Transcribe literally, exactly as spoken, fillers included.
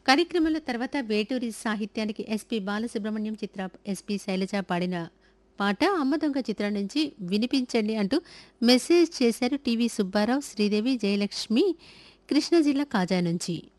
కార్యక్రమంలో తర్వాత వేటూరి సాహిత్యానికి ఎస్పి బాలసుబ్రహ్మణ్యం, చిత్ర ఎస్పి శైలజ పాడిన పాట 'అమ్మ దొంగ' చిత్రం నుంచి వినిపించండి అంటూ మెసేజ్ చేశారు టీవీ సుబ్బారావు, శ్రీదేవి, జయలక్ష్మి కృష్ణా జిల్లా కాజా నుంచి.